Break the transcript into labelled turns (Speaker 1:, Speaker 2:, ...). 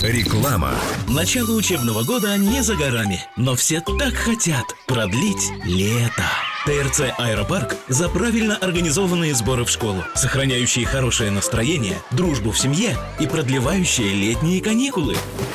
Speaker 1: Реклама.
Speaker 2: Начало учебного года не за горами, но все так хотят продлить лето. ТРЦ «Аэропарк» за правильно организованные сборы в школу, сохраняющие хорошее настроение, дружбу в семье и продлевающие летние каникулы.